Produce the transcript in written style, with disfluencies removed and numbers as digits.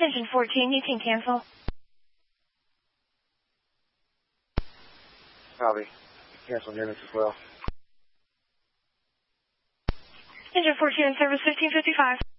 Engine 14, you can cancel. Copy. Cancel units as well. Engine 14 in service 1555.